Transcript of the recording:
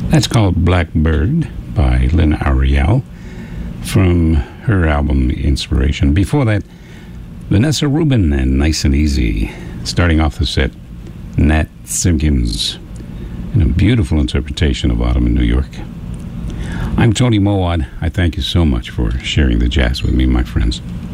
That's called Blackbird by Lynn Ariel from her album Inspiration. Before that, Vanessa Rubin and Nice and Easy. Starting off the set, Nat Simpkins in a beautiful interpretation of Autumn in New York. I'm Tony Mowat. I thank you so much for sharing the jazz with me, my friends.